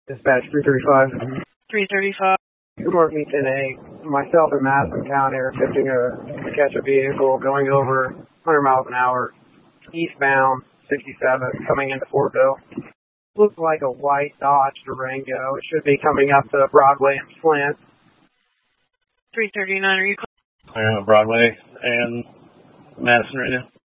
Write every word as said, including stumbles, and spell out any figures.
Dispatch three thirty-five. three thirty-five. Good morning today. Myself and Madison County are attempting to catch a vehicle going over one hundred miles an hour, eastbound sixty-seven, coming into Fortville. Looks like a white Dodge Durango. It should be coming up to Broadway and Flint. three thirty-nine, are you calling? Broadway and Madison right now.